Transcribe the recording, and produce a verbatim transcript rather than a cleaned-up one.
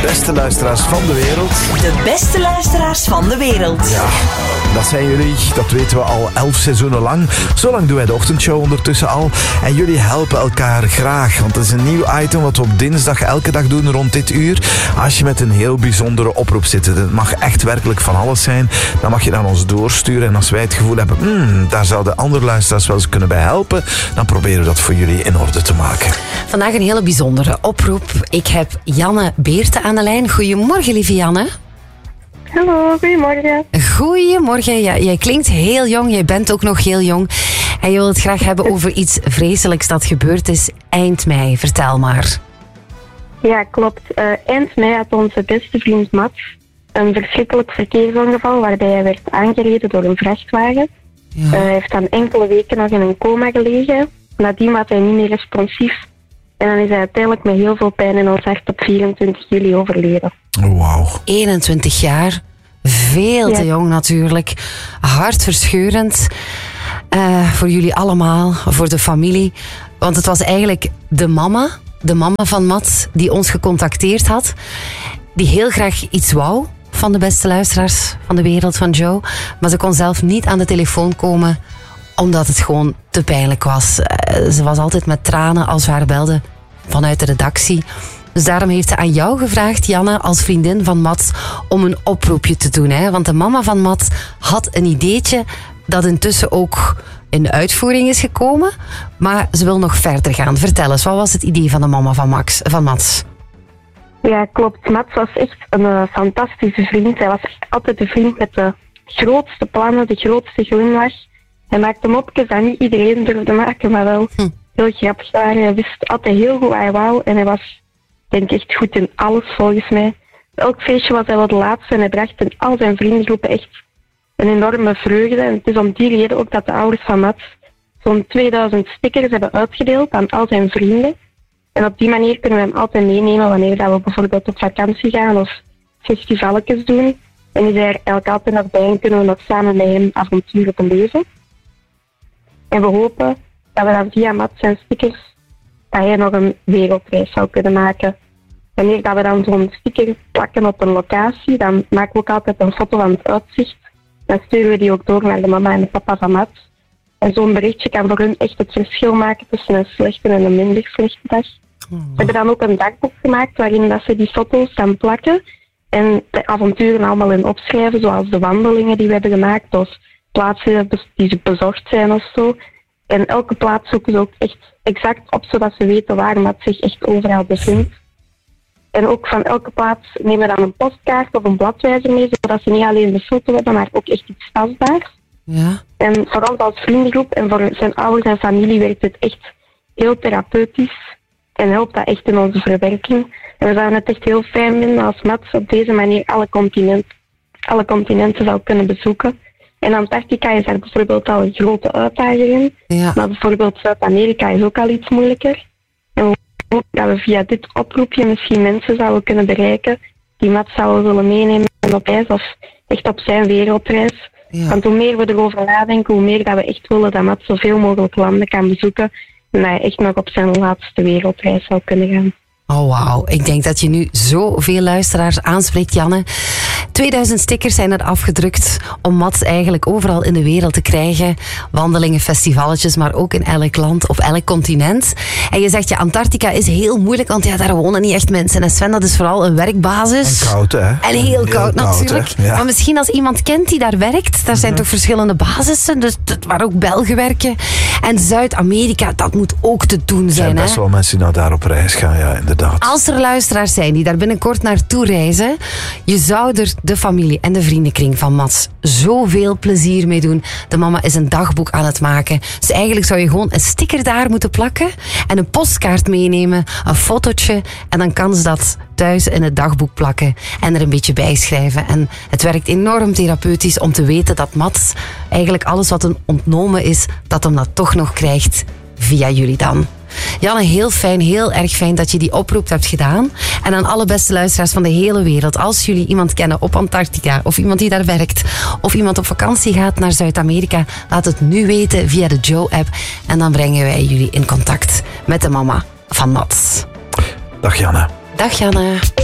beste luisteraars van de wereld. De beste luisteraars van de wereld. Ja, dat zijn jullie. Dat weten we al elf seizoenen lang. Zo lang doen wij de ochtendshow ondertussen al. En jullie helpen elkaar graag. Want het is een nieuw item wat we op dinsdag elke dag doen rond dit uur. Als je met een heel bijzondere oproep zit. Het mag echt werkelijk van alles zijn. Dan mag je naar ons doorsturen. En als wij het gevoel hebben, hmm, daar zouden andere luisteraars wel eens kunnen bij helpen, dan proberen we dat voor jullie in orde te maken. Vandaag een hele bijzondere oproep. Ik heb Janne Beerte aan de lijn. Goedemorgen, lieve Janne. Hallo, goedemorgen. Goedemorgen. Ja, jij klinkt heel jong, jij bent ook nog heel jong. En je wilt het graag hebben over iets vreselijks dat gebeurd is eind mei. Vertel maar. Ja, klopt. Uh, eind mei had onze beste vriend Mats een verschrikkelijk verkeersongeval waarbij hij werd aangereden door een vrachtwagen. Ja. Uh, hij heeft dan enkele weken nog in een coma gelegen. Nadien was hij niet meer responsief. En dan is hij uiteindelijk met heel veel pijn in ons hart op vierentwintig juli overleden. Wauw. eenentwintig jaar. Veel ja. te jong natuurlijk. Hartverscheurend. Uh, voor jullie allemaal. Voor de familie. Want het was eigenlijk de mama. De mama van Mats die ons gecontacteerd had. Die heel graag iets wou van de beste luisteraars van de wereld van Joe. Maar ze kon zelf niet aan de telefoon komen omdat het gewoon te pijnlijk was. Ze was altijd met tranen als we haar belden vanuit de redactie. Dus daarom heeft ze aan jou gevraagd, Janne, als vriendin van Mats, om een oproepje te doen. Hè? Want de mama van Mats had een ideetje dat intussen ook in de uitvoering is gekomen. Maar ze wil nog verder gaan. Vertel eens, wat was het idee van de mama van, Max, van Mats? Ja, klopt. Mats was echt een uh, fantastische vriend. Hij was altijd de vriend met de grootste plannen, de grootste glimlach. Hij maakte mopjes dat niet iedereen durfde maken, maar wel hm. heel grappig waren. Hij wist altijd heel goed wat hij wou en hij was, denk ik, echt goed in alles volgens mij. Elk feestje was hij wel de laatste en hij bracht in al zijn vriendengroepen echt een enorme vreugde. En het is om die reden ook dat de ouders van Mats zo'n tweeduizend stickers hebben uitgedeeld aan al zijn vrienden. En op die manier kunnen we hem altijd meenemen wanneer dat we bijvoorbeeld op vakantie gaan of festivalletjes doen. En is hij er eigenlijk altijd nog bij en kunnen we nog samen met hem avonturen beleven. En we hopen dat we dan via Mats zijn stickers dat hij nog een wereldreis zou kunnen maken. Wanneer dat we dan zo'n sticker plakken op een locatie, dan maken we ook altijd een foto van het uitzicht. Dan sturen we die ook door naar de mama en de papa van Mats. En zo'n berichtje kan voor hun echt het verschil maken tussen een slechte en een minder slechte dag. We hebben dan ook een dagboek gemaakt waarin dat ze die foto's dan plakken en de avonturen allemaal in opschrijven, zoals de wandelingen die we hebben gemaakt of plaatsen die ze bezorgd zijn of zo. En elke plaats zoeken ze ook echt exact op, zodat ze weten waar Mats zich echt overal bevindt. En ook van elke plaats nemen we dan een postkaart of een bladwijzer mee, zodat ze niet alleen de foto hebben, maar ook echt iets tastbaars. Ja. En voor ons als vriendengroep en voor zijn ouders en familie werkt het echt heel therapeutisch en helpt dat echt in onze verwerking. En we zouden het echt heel fijn vinden als Mats op deze manier alle, continent, alle continenten zou kunnen bezoeken. En Antarctica is daar bijvoorbeeld al een grote uitdaging in. Ja. Maar bijvoorbeeld Zuid-Amerika is ook al iets moeilijker. En we hopen dat we via dit oproepje misschien mensen zouden kunnen bereiken die Mats zouden willen meenemen op reis of echt op zijn wereldreis. Ja. Want hoe meer we erover nadenken, hoe meer dat we echt willen dat Mats zoveel mogelijk landen kan bezoeken en dat hij echt nog op zijn laatste wereldreis zou kunnen gaan. Oh wauw, ik denk dat je nu zoveel luisteraars aanspreekt, Janne. tweeduizend stickers zijn er afgedrukt om Mats eigenlijk overal in de wereld te krijgen. Wandelingen, festivalletjes, maar ook in elk land of elk continent. En je zegt, ja, Antarctica is heel moeilijk, want ja, daar wonen niet echt mensen. En Sven, dat is vooral een werkbasis. En koud, hè? En heel, heel koud, koud natuurlijk. Ja. Maar misschien als iemand kent die daar werkt, daar zijn mm-hmm. toch verschillende basissen, dus waar ook Belgen werken. En Zuid-Amerika, dat moet ook te doen zijn. Er zijn best hè? wel mensen die nou daar op reis gaan, ja, inderdaad. Als er luisteraars zijn die daar binnenkort naartoe reizen, je zou er de familie en de vriendenkring van Mats zoveel plezier mee doen. De mama is een dagboek aan het maken. Dus eigenlijk zou je gewoon een sticker daar moeten plakken en een postkaart meenemen, een fotootje, en dan kan ze dat thuis in het dagboek plakken en er een beetje bij schrijven. En het werkt enorm therapeutisch om te weten dat Mats eigenlijk alles wat hem ontnomen is, dat hem dat toch nog krijgt via jullie dan. Janne, heel fijn, heel erg fijn dat je die oproep hebt gedaan. En aan alle beste luisteraars van de hele wereld, als jullie iemand kennen op Antarctica, of iemand die daar werkt, of iemand op vakantie gaat naar Zuid-Amerika, laat het nu weten via de Joe-app. En dan brengen wij jullie in contact met de mama van Mats. Dag Janne. Dag Janne.